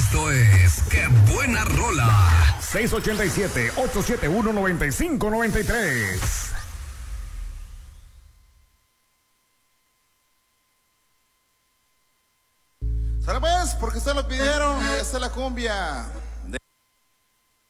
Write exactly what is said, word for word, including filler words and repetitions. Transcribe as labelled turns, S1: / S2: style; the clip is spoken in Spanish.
S1: Esto es ¡Qué buena rola!
S2: seis ocho siete, ocho siete uno, nueve cinco nueve tres.
S3: Sale pues, porque ustedes lo pidieron, esta es la cumbia.